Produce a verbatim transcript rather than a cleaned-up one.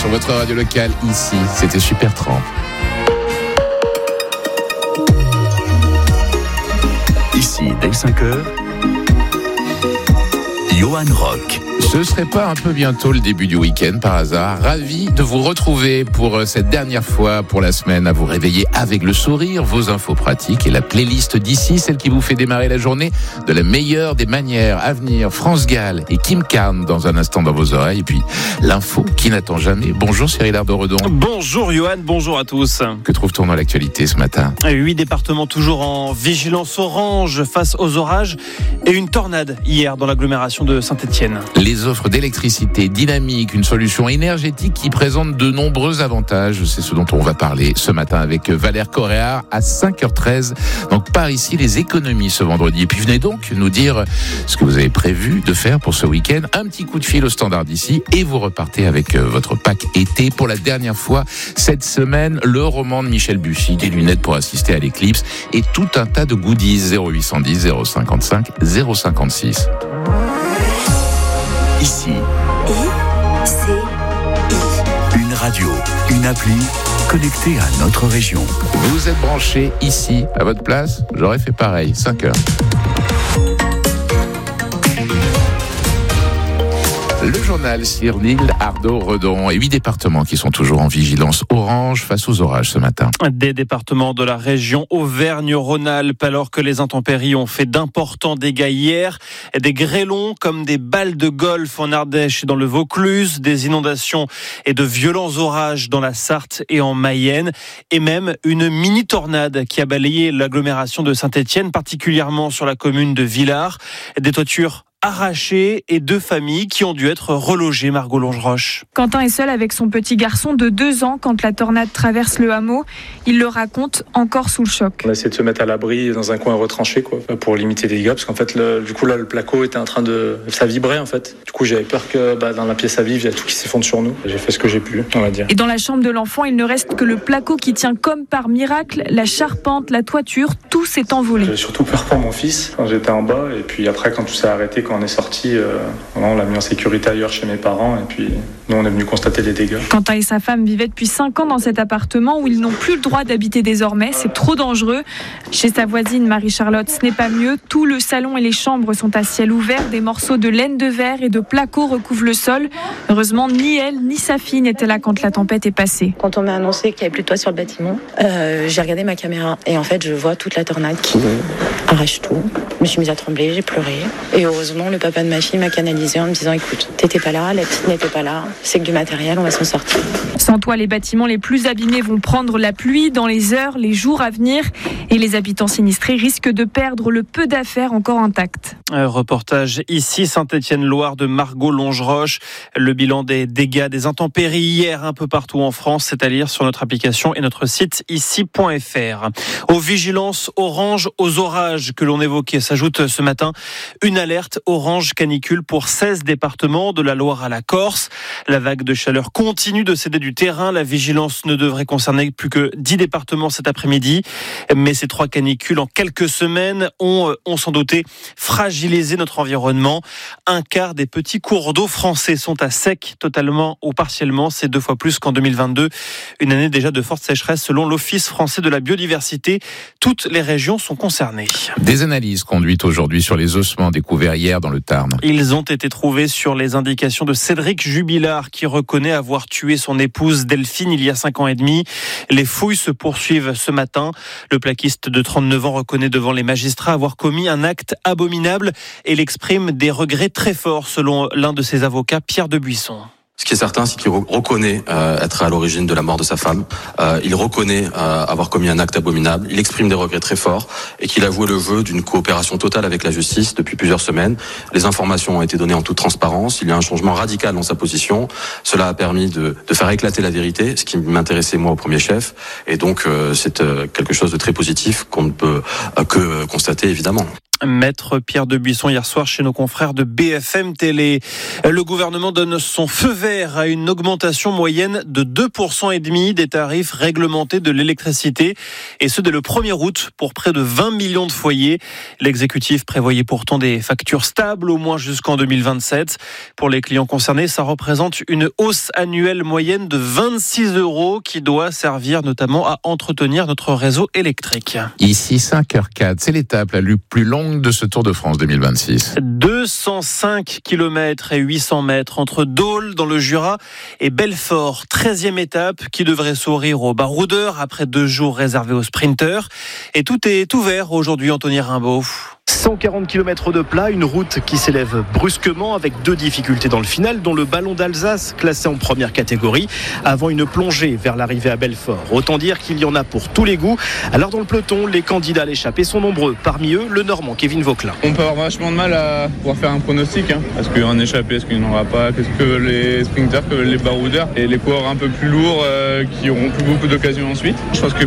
sur votre radio locale. Ici, c'était Supertramp. Ici, dès cinq heures, Johan Rock. Ce serait pas un peu bientôt le début du week-end par hasard? Ravi de vous retrouver pour cette dernière fois pour la semaine à vous réveiller avec le sourire, vos infos pratiques et la playlist d'ici, celle qui vous fait démarrer la journée de la meilleure des manières. À venir, France Gall et Kim Carnes dans un instant dans vos oreilles. Et puis l'info qui n'attend jamais. Bonjour Cyril Ardo-Redon. Bonjour Johan, bonjour à tous. Que trouve-t-on dans l'actualité ce matin? Huit départements toujours en vigilance orange face aux orages et une tornade hier dans l'agglomération de Saint-Étienne. Les offres d'électricité dynamique, une solution énergétique qui présente de nombreux avantages. C'est ce dont on va parler ce matin avec Valère Coréard à cinq heures treize. Donc par ici, les économies ce vendredi. Et puis venez donc nous dire ce que vous avez prévu de faire pour ce week-end. Un petit coup de fil au standard d'ici et vous repartez avec votre pack été. Pour la dernière fois cette semaine, le roman de Michel Bussy, des lunettes pour assister à l'éclipse et tout un tas de goodies. zéro huit cent dix, zéro cinquante-cinq, zéro cinquante-six. Ici, I, C, I. Une radio, une appli connectée à notre région. Vous êtes branchés ici, à votre place? J'aurais fait pareil, cinq heures. Le journal Cyril Ardo-Redon et huit départements qui sont toujours en vigilance orange face aux orages ce matin. Des départements de la région Auvergne-Rhône-Alpes, alors que les intempéries ont fait d'importants dégâts hier. Des grêlons comme des balles de golf en Ardèche et dans le Vaucluse, des inondations et de violents orages dans la Sarthe et en Mayenne, et même une mini-tornade qui a balayé l'agglomération de Saint-Étienne, particulièrement sur la commune de Villars. Des toitures arrachés et deux familles qui ont dû être relogées, Margot Longeroche. Quentin est seul avec son petit garçon de deux ans quand la tornade traverse le hameau. Il le raconte encore sous le choc. On a essayé de se mettre à l'abri dans un coin retranché quoi, pour limiter les dégâts parce qu'en fait le, du coup là le placo était en train de... ça vibrait en fait. Du coup j'avais peur que bah, dans la pièce à vivre il y a tout qui s'effondre sur nous. J'ai fait ce que j'ai pu, on va dire. Et dans la chambre de l'enfant il ne reste que le placo qui tient comme par miracle. La charpente, la toiture, tout s'est envolé. J'avais surtout peur pour mon fils quand j'étais en bas et puis après quand tout s'est arrêté, quand on est sorti, euh, on l'a mis en sécurité ailleurs chez mes parents et puis nous on est venu constater les dégâts. Quentin et sa femme vivaient depuis cinq ans dans cet appartement où ils n'ont plus le droit d'habiter désormais, c'est trop dangereux. Chez sa voisine Marie-Charlotte, ce n'est pas mieux, tout le salon et les chambres sont à ciel ouvert, des morceaux de laine de verre et de placo recouvrent le sol. Heureusement, ni elle ni sa fille n'étaient là quand la tempête est passée. Quand on m'a annoncé qu'il n'y avait plus de toit sur le bâtiment, euh, j'ai regardé ma caméra et en fait je vois toute la tornade qui arrache tout. Je me suis mise à trembler, j'ai pleuré et heureusement le papa de ma fille m'a canalisé en me disant écoute, t'étais pas là, la petite n'était pas là, c'est que du matériel, on va s'en sortir. Sans toit, les bâtiments les plus abîmés vont prendre la pluie dans les heures, les jours à venir et les habitants sinistrés risquent de perdre le peu d'affaires encore intactes. Un reportage ici, Saint-Étienne-Loire de Margot Longeroche. Le bilan des dégâts des intempéries hier un peu partout en France, c'est à lire sur notre application et notre site ici point f r. Aux vigilances orange aux orages que l'on évoquait, s'ajoute ce matin une alerte orange canicule pour seize départements de la Loire à la Corse. La vague de chaleur continue de céder du terrain. La vigilance ne devrait concerner plus que dix départements cet après-midi. Mais ces trois canicules en quelques semaines ont, ont sans doute fragilisé notre environnement. Un quart des petits cours d'eau français sont à sec totalement ou partiellement. C'est deux fois plus qu'en deux mille vingt-deux. Une année déjà de forte sécheresse selon l'Office français de la biodiversité. Toutes les régions sont concernées. Des analyses conduites aujourd'hui sur les ossements découverts hier dans le Tarn. Ils ont été trouvés sur les indications de Cédric Jubilard qui reconnaît avoir tué son épouse Delphine il y a cinq ans et demi. Les fouilles se poursuivent ce matin. Le plaquiste de trente-neuf ans reconnaît devant les magistrats avoir commis un acte abominable et il exprime des regrets très forts selon l'un de ses avocats, Pierre de Buisson. Ce qui est certain, c'est qu'il reconnaît euh, être à l'origine de la mort de sa femme. Euh, il reconnaît euh, avoir commis un acte abominable. Il exprime des regrets très forts et qu'il a avoué le vœu d'une coopération totale avec la justice depuis plusieurs semaines. Les informations ont été données en toute transparence. Il y a un changement radical dans sa position. Cela a permis de, de faire éclater la vérité, ce qui m'intéressait moi au premier chef. Et donc, euh, c'est euh, quelque chose de très positif qu'on ne peut euh, que constater évidemment. Maître Pierre Debuisson hier soir chez nos confrères de B F M Télé. Le gouvernement donne son feu vert à une augmentation moyenne de deux pour cent et demi des tarifs réglementés de l'électricité, et ce dès le premier août pour près de vingt millions de foyers. L'exécutif prévoyait pourtant des factures stables au moins jusqu'en deux mille vingt-sept. Pour les clients concernés, ça représente une hausse annuelle moyenne de vingt-six euros qui doit servir notamment à entretenir notre réseau électrique. Ici cinq heures quatre, c'est l'étape la plus longue de ce Tour de France deux mille vingt-six. deux cent cinq kilomètres et huit cents mètres entre Dole dans le Jura et Belfort. treizième étape qui devrait sourire aux baroudeurs après deux jours réservés aux sprinteurs. Et tout est ouvert aujourd'hui, Anthony Rimbaud. cent quarante kilomètres de plat, une route qui s'élève brusquement avec deux difficultés dans le final, dont le ballon d'Alsace classé en première catégorie avant une plongée vers l'arrivée à Belfort. Autant dire qu'il y en a pour tous les goûts. Alors dans le peloton, les candidats à l'échappée sont nombreux. Parmi eux, le Normand Kevin Vauquelin. On peut avoir vachement de mal à pouvoir faire un pronostic. Hein. Est-ce qu'il y aura un échappé, est-ce qu'il n'y en aura pas? Qu'est-ce que les sprinters, que les baroudeurs et les coureurs un peu plus lourds euh, qui auront plus beaucoup d'occasions ensuite? Je pense que